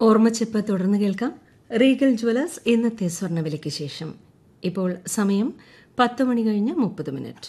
ഓർമ്മച്ചെപ്പ് തുടർന്ന് കേൾക്കാം. Regal Jewellers ഇന്നത്തെ സ്വർണ്ണവിലയ്ക്ക് ശേഷം. ഇപ്പോൾ സമയം 10 മണി കഴിഞ്ഞ് 30 minute.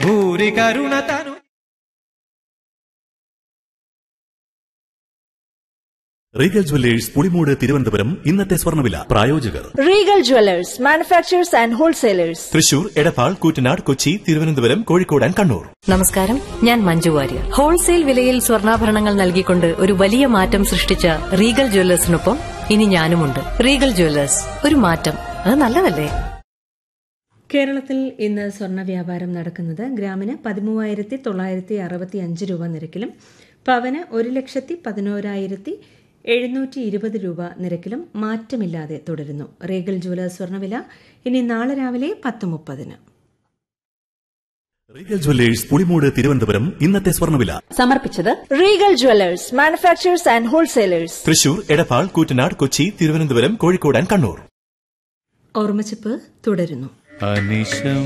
Regal Jewellers Pulimoodu Thiruvananthapuram ഇന്നത്തെ സ്വർണ്ണവില. പ്രായോജകർ Regal Jewellers manufacturers and wholesalers, Thrissur, Edappal, Koottanad, Kochi, Thiruvananthapuram, Kozhikode and Kannur. നമസ്കാരം, ഞാൻ മഞ്ജു വാര്യർ. ഹോൾസെയിൽ വിലയിൽ സ്വർണ്ണാഭരണങ്ങൾ നൽകിക്കൊണ്ട് ഒരു വലിയ മാറ്റം സൃഷ്ടിച്ച റീഗൽ ജ്വല്ലേഴ്സിനൊപ്പം ഇനി ഞാനുമുണ്ട്. റീഗൽ ജ്വല്ലേഴ്സ്, ഒരു മാറ്റം, അത് നല്ലതല്ലേ? കേരളത്തിൽ ഇന്ന് സ്വർണ്ണ വ്യാപാരം നടക്കുന്നത് ഗ്രാമിന് 13,965 രൂപ നിരക്കിലും പവന് 1,11,720 രൂപ നിരക്കിലും മാറ്റമില്ലാതെ തുടരുന്നു. റീഗൽ ജ്വല്ലേഴ്സ് സ്വർണ്ണവില ഇനി നാളെ രാവിലെ 10:30. റീഗൽ ജ്വല്ലേഴ്സ് പുളിമൂട് തിരുവനന്തപുരം ഇന്നത്തെ സ്വർണ്ണവില സമർപ്പിച്ചത് Regal Jewellers manufacturers and wholesalers, Thrissur, Edappal, Koottanad, Kochi, Thiruvananthapuram, Kozhikode and Kannur. ഓർമ്മച്ചെപ്പ് തുടരുന്നു. അനിശം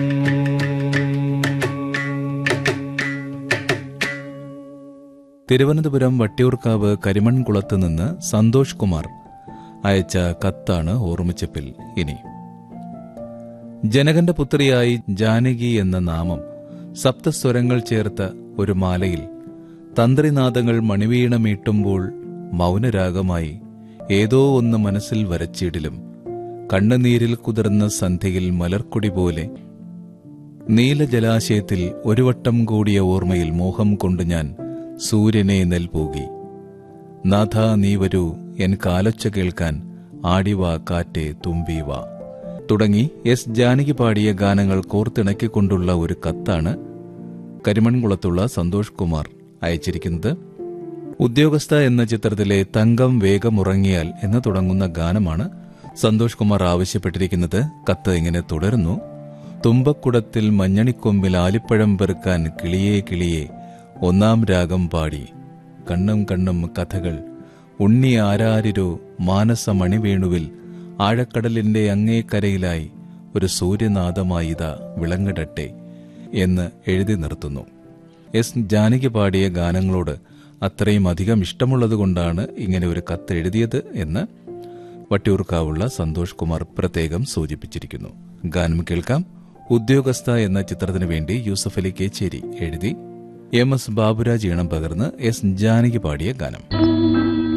തിരുവനന്തപുരം വട്ടിയൂർക്കാവ് കരിമൺകുളത്ത് നിന്ന് സന്തോഷ് കുമാർ അയച്ച കത്താണ് ഓർമ്മച്ചെപ്പിൽ. ഇനി ജനകന്റെ പുത്രിയായി ജാനകി എന്ന നാമം സപ്തസ്വരങ്ങൾ ചേർത്ത ഒരു മാലയിൽ തന്ത്രിനാദങ്ങൾ മണിവീണമീട്ടുമ്പോൾ മൗനരാഗമായി ഏതോ ഒന്ന് മനസ്സിൽ വരച്ചിടിലും കണ്ണുനീരിൽ കുതിർന്ന സന്ധ്യയിൽ മലർക്കൊടി പോലെ നീലജലാശയത്തിൽ ഒരു വട്ടം കൂടിയ ഓർമ്മയിൽ മോഹം കൊണ്ട് ഞാൻ സൂര്യനെ നെൽപോകി. നാഥ നീ വരൂ എൻ കാലൊച്ച കേൾക്കാൻ, ആടിവാ കാറ്റെ തുമ്പീവാ തുടങ്ങി എസ് ജാനകി പാടിയ ഗാനങ്ങൾ കോർത്തിണക്കിക്കൊണ്ടുള്ള ഒരു കത്താണ് കരിമൺകുളത്തുള്ള സന്തോഷ് കുമാർ അയച്ചിരിക്കുന്നത്. ഉദ്യോഗസ്ഥ എന്ന ചിത്രത്തിലെ തങ്കം വേഗമുറങ്ങിയാൽ എന്ന് തുടങ്ങുന്ന ഗാനമാണ് സന്തോഷ് കുമാർ ആവശ്യപ്പെട്ടിരിക്കുന്നത്. കത്ത് ഇങ്ങനെ തുടരുന്നു. തുമ്പക്കുടത്തിൽ മഞ്ഞണിക്കൊമ്പിൽ ആലിപ്പഴം പെറുക്കാൻ കിളിയേ കിളിയേ ഒന്നാം രാഗം പാടി, കണ്ണും കണ്ണും കഥകൾ ഉണ്ണി ആരാരിരോ മാനസമണിവേണുവിൽ ആഴക്കടലിന്റെ അങ്ങേക്കരയിലായി ഒരു സൂര്യനാദമായിതാ വിളങ്ങിടട്ടെ എന്ന് എഴുതി നിർത്തുന്നു. എസ് ജാനകി പാടിയ ഗാനങ്ങളോട് അത്രയും അധികം ഇഷ്ടമുള്ളതുകൊണ്ടാണ് ഇങ്ങനെ ഒരു കത്ത് എഴുതിയത് എന്ന് വട്ടിയൂർക്കാവുള്ള സന്തോഷ് കുമാർ പ്രത്യേകം സൂചിപ്പിച്ചിരിക്കുന്നു. ഗാനം കേൾക്കാം. ഉദ്യോഗസ്ഥ എന്ന ചിത്രത്തിനു വേണ്ടി യൂസഫ് അലി കേച്ചേരി എഴുതി, എം എസ് ബാബുരാജ് ഈണം പകർന്ന് എസ് ജാനകി പാടിയ ഗാനം.